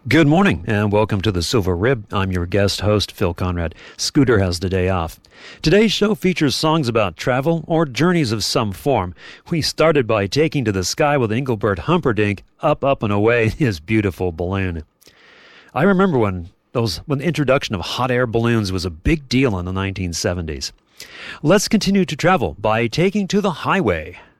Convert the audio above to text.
Good morning and welcome to the Silver Rib. I'm your guest host, Phil Conrad. Scooter has the day off. Today's show features songs about travel or journeys of some form. We started by taking to the sky with Engelbert Humperdinck, Up and Away in his beautiful balloon. I remember when the introduction of hot air balloons was a big deal in the 1970s. Let's continue to travel by taking to the highway.